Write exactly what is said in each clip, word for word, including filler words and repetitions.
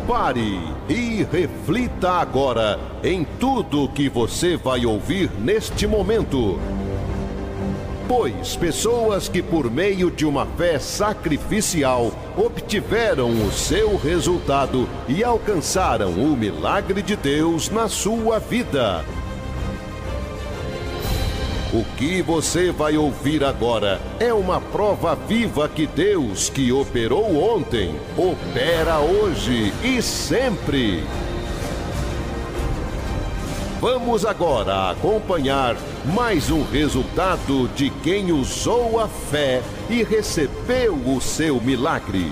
Pare e reflita agora em tudo que você vai ouvir neste momento. Pois pessoas que por meio de uma fé sacrificial obtiveram o seu resultado e alcançaram o milagre de Deus na sua vida. O que você vai ouvir agora é uma prova viva que Deus, que operou ontem, opera hoje e sempre. Vamos agora acompanhar mais um resultado de quem usou a fé e recebeu o seu milagre.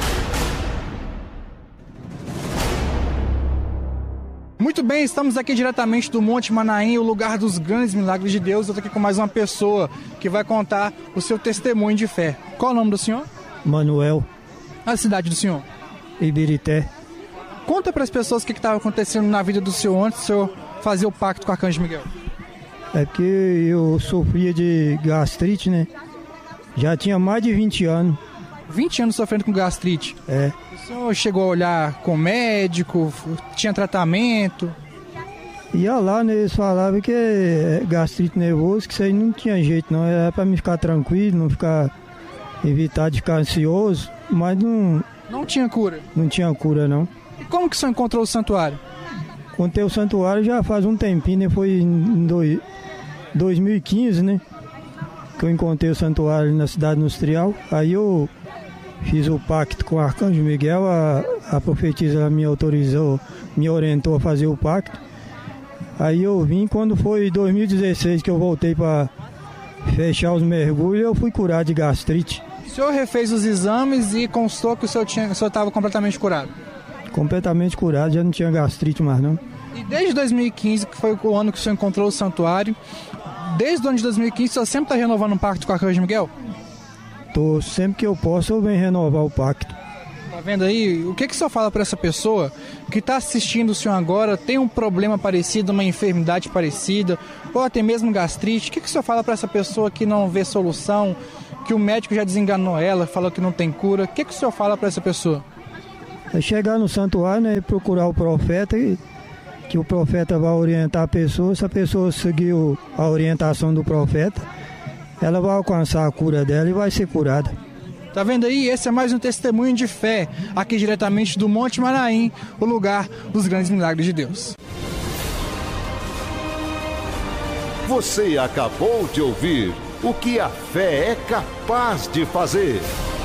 Muito bem, estamos aqui diretamente do Monte Manaim, o lugar dos grandes milagres de Deus. Eu estou aqui com mais uma pessoa que vai contar o seu testemunho de fé. Qual é o nome do senhor? Manuel. A cidade do senhor? Ibirité. Conta para as pessoas o que estava acontecendo na vida do senhor antes do senhor fazer o pacto com o Arcanjo Miguel. É que eu sofria de gastrite, né? Já tinha mais de vinte anos. vinte anos sofrendo com gastrite? É. O senhor chegou a olhar com médico, tinha tratamento? Ia lá, né, eles falavam que é gastrite nervoso, que isso aí não tinha jeito não, era pra me ficar tranquilo, não ficar, evitar de ficar ansioso, mas não... Não tinha cura? Não tinha cura não. E como que o senhor encontrou o santuário? Encontrei o santuário já faz um tempinho, né, foi em dois, dois mil e quinze, né, que eu encontrei o santuário na cidade industrial, aí eu... Fiz o pacto com o Arcanjo Miguel, a, a profetisa me autorizou, me orientou a fazer o pacto. Aí eu vim, quando foi em dois mil e dezesseis que eu voltei para fechar os mergulhos, eu fui curado de gastrite. O senhor refez os exames e constou que o senhor estava completamente curado? Completamente curado, já não tinha gastrite mais não. E desde dois mil e quinze, que foi o ano que o senhor encontrou o santuário, desde o ano de dois mil e quinze o senhor sempre está renovando um pacto com o Arcanjo Miguel? Tô, sempre que eu posso eu venho renovar o pacto. Tá vendo aí? O que, que o senhor fala para essa pessoa que está assistindo o senhor agora, tem um problema parecido, uma enfermidade parecida, ou até mesmo gastrite? O que, que o senhor fala para essa pessoa que não vê solução, que o médico já desenganou ela, falou que não tem cura? O que, que o senhor fala para essa pessoa? É chegar no santuário, né, e procurar o profeta, e que o profeta vai orientar a pessoa. Se a pessoa seguir a orientação do profeta, ela vai alcançar a cura dela e vai ser curada. Tá vendo aí? Esse é mais um testemunho de fé, aqui diretamente do Monte Manaim, o lugar dos grandes milagres de Deus. Você acabou de ouvir o que a fé é capaz de fazer.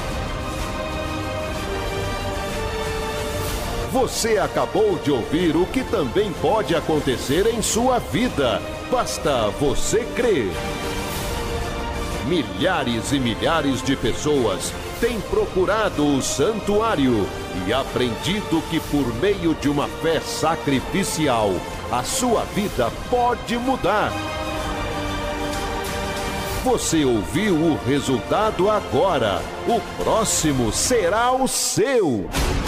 Você acabou de ouvir o que também pode acontecer em sua vida. Basta você crer. Milhares e milhares de pessoas têm procurado o santuário e aprendido que por meio de uma fé sacrificial, a sua vida pode mudar. Você ouviu o resultado agora. O próximo será o seu.